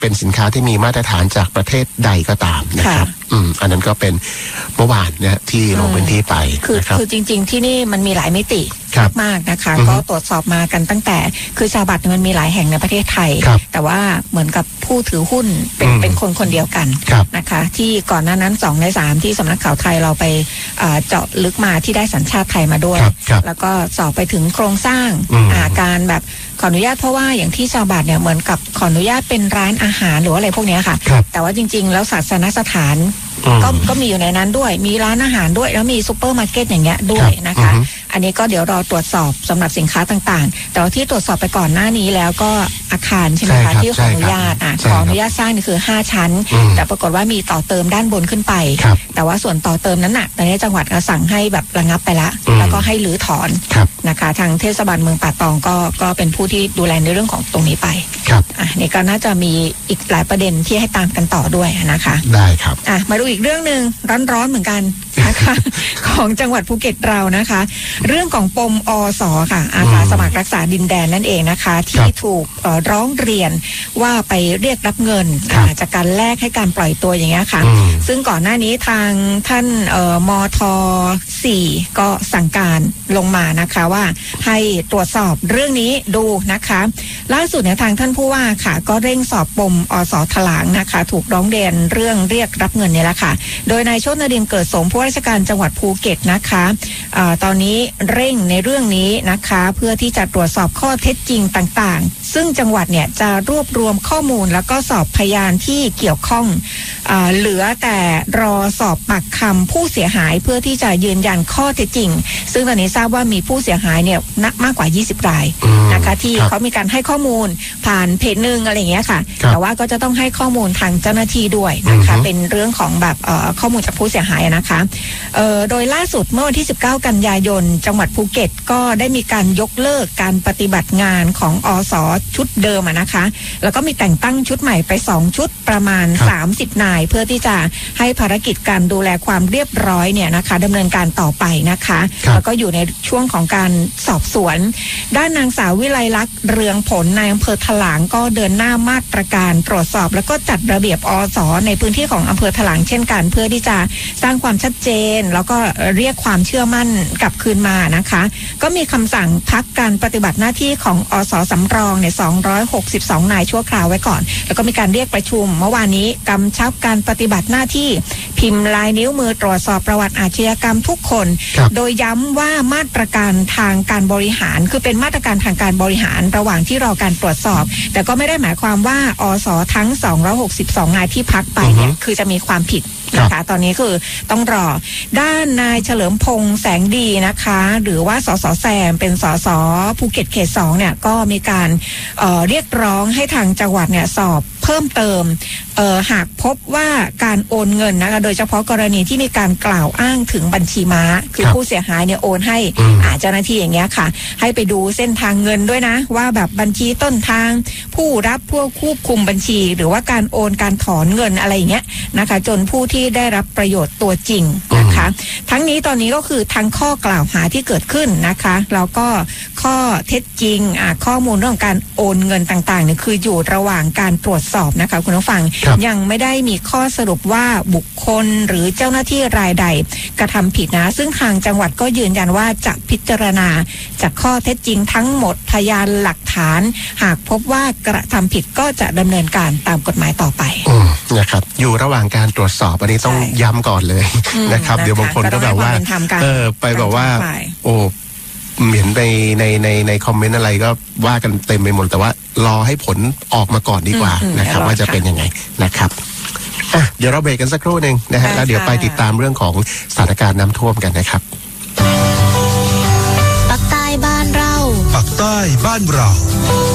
เป็นสินค้าที่มีมาตรฐานจากประเทศใดก็ตามนะครับอันนั้นก็เป็นเมื่อวานเนี่ยที่ลงพื้นที่ไปคือจริงๆที่นี่มันมีหลายมิติมากนะคะก็ตรวจสอบมากันตั้งแต่คือชาบัตมันมีหลายแห่งในประเทศไทยแต่ว่าเหมือนกับผู้ถือหุ้นเป็นคนเดียวกันนะคะที่ก่อนหน้านั้น2 ใน 3ที่สำนักข่าวไทยเราไปเจาะลึกมาที่ได้สัญชาติไทยมาด้วยแล้วก็สอบไปถึงโครงสร้างการแบบขออนุญาตเพราะว่าอย่างที่ชาบัตเนี่ยเหมือนกับขออนุญาตเป็นร้านอาหารหรืออะไรพวกนี้ค่ะแต่ว่าจริงๆแล้วศาสนสถานก็มีอยู่ในนั้นด้วยมีร้านอาหารด้วยแล้วมีซูเปอร์มาร์เก็ตอย่างเงี้ยด้วยนะคะอันนี้ก็เดี๋ยวรอตรวจสอบสำหรับสินค้าต่างๆแต่ว่าที่ตรวจสอบไปก่อนหน้านี้แล้วก็อาคารใช่ไหมคะที่ขออนุญาตขออนุญาตสร้างนี่คือ5 ชั้นแต่ปรากฏว่ามีต่อเติมด้านบนขึ้นไปแต่ว่าส่วนต่อเติมนั้นตอนนี้จังหวัดก็สั่งให้แบบระงับไปละแล้วก็ให้รื้อถอนนะคะทางเทศบาลเมืองป่าตองก็เป็นผู้ที่ดูแลในเรื่องของตรงนี้ไปนี่ก็น่าจะมีอีกหลายประเด็นที่ให้ตามกันต่อด้วยนะคะได้ครับมาดูอีกเรื่องนึงร้อนๆเหมือนกันนะคะของจังหวัดภูเก็ตเรานะคะเรื่องของปมอสค่ะอาสาสมัครรักษาดินแดนนั่นเองนะคะที่ถูกร้องเรียนว่าไปเรียกรับเงินจากการแลกให้การปล่อยตัวอย่างเงี้ยค่ะซึ่งก่อนหน้านี้ทางท่านมท4ก็สั่งการลงมานะคะว่าให้ตรวจสอบเรื่องนี้ดูนะคะล่าสุดเนี่ยทางท่านผู้ว่าค่ะก็เร่งสอบปมอสถลางนะคะถูกร้องเรียนเรื่องเรียกรับเงินเนี่ยแหละค่ะโดยนายโชตินรินทร์เกิดสมผู้ว่าราชการจังหวัดภูเก็ตนะคะตอนนี้เร่งในเรื่องนี้นะคะเพื่อที่จะตรวจสอบข้อเท็จจริงต่างๆซึ่งจังหวัดเนี่ยจะรวบรวมข้อมูลแล้วก็สอบพยานที่เกี่ยวข้องเหลือแต่รอสอบปากคำผู้เสียหายเพื่อที่จะยืนยันข้อเท็จจริงซึ่งตอนนี้ทราบว่ามีผู้เสียหายเนี่ยมากกว่า20 รายนะคะที่เขามีการให้ข้อมูลผ่านเพจนึงอะไรอย่างเงี้ยค่ะแต่ว่าก็จะต้องให้ข้อมูลทางเจ้าหน้าที่ด้วยนะคะเป็นเรื่องของแบบข้อมูลจากผู้เสียหายนะคะโดยล่าสุดเมื่อวันที่19 กันยายนจังหวัดภูเก็ตก็ได้มีการยกเลิกการปฏิบัติงานของอสชุดเดิมนะคะแล้วก็มีแต่งตั้งชุดใหม่ไป2 ชุดประมาณ30 นายเพื่อที่จะให้ภารกิจการดูแลความเรียบร้อยเนี่ยนะคะดำเนินการต่อไปนะคะแล้วก็อยู่ในช่วงของการสอบสวนด้านนางสาววิไลลักษณ์เรืองผลนายอำเภอถลางก็เดินหน้ามาตรการตรวจสอบแล้วก็จัดระเบียบอสในพื้นที่ของอำเภอถลางเช่นกันเพื่อที่จะสร้างความชัดเจนแล้วก็เรียกความเชื่อมั่นกลับคืนมานะคะก็มีคำสั่งพักการปฏิบัติหน้าที่ของอสสำรองเนี่ย262 นายชั่วคราวไว้ก่อนแล้วก็มีการเรียกประชุมเมื่อวานนี้กำชับการปฏิบัติหน้าที่พิมพ์ลายนิ้วมือตรวจสอบประวัติอาชญากรรมทุกคนโดยย้ำว่ามาตรการทางการบริหารคือเป็นมาตรการทางการบริหารระหว่างที่รอการตรวจสอบแต่ก็ไม่ได้หมายความว่าอสทั้ง262 นายที่พักไปเนี่ยคือจะมีความผิดนะคะตอนนี้คือต้องรอด้านนายเฉลิมพงษ์แสงดีนะคะหรือว่าสสแซมเป็นสสภูเก็ตเขต2เนี่ยก็มีการเรียกร้องให้ทางจังหวัดเนี่ยสอบเพิ่มเติมหากพบว่าการโอนเงินนะคะโดยเฉพาะกรณีที่มีการกล่าวอ้างถึงบัญชีม้าคือผู้เสียหายเนี่ยโอนให้เจ้าหน้าที่อย่างเงี้ยค่ะให้ไปดูเส้นทางเงินด้วยนะว่าแบบบัญชีต้นทางผู้รับผู้ควบคุมบัญชีหรือว่าการโอนการถอนเงินอะไรอย่างเงี้ยนะคะจนผู้ที่ได้รับประโยชน์ตัวจริงนะคะทั้งนี้ตอนนี้ก็คือทั้งข้อกล่าวหาที่เกิดขึ้นนะคะแล้วก็ข้อเท็จจริงข้อมูลเรื่องการโอนเงินต่างๆเนี่ยคืออยู่ระหว่างการตรวจสอบนะคะคุณผู้ฟังยังไม่ได้มีข้อสรุปว่าบุคคลหรือเจ้าหน้าที่รายใดกระทำผิดนะซึ่งทางจังหวัดก็ยืนยันว่าจะพิจารณาจากข้อเท็จจริงทั้งหมดพยานหลักฐานหากพบว่ากระทำผิดก็จะดำเนินการตามกฎหมายต่อไปนะครับอยู่ระหว่างการตรวจสอบอันนี้ต้องย้ำก่อนเลยนะครับเดี๋ยวบางคนก็แบบว่าไปบอกว่าโอ้เห็นในคอมเมนต์อะไรก็ว่ากันเต็มไปหมดแต่ว่ารอให้ผลออกมาก่อนดีกว่านะครับว่าจะเป็นยังไงนะครับเดี๋ยวเราเบรกกันสักครู่หนึ่งนะฮะแล้วเดี๋ยวไปติดตามเรื่องของสถานการณ์น้ำท่วมกันนะครับปักใต้บ้านเราปักใต้บ้านเรา